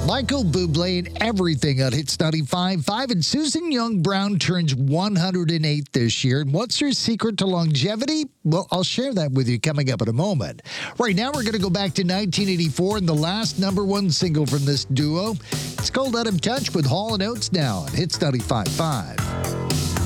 Michael Bublé and Everything on Hits 95.5. And Susan Young Brown turns 108 this year. And what's her secret to longevity? Well, I'll share that with you coming up in a moment. Right now, we're going to go back to 1984 and the last number one single from this duo. It's called Out of Touch with Hall & Oates now on Hits 95.5.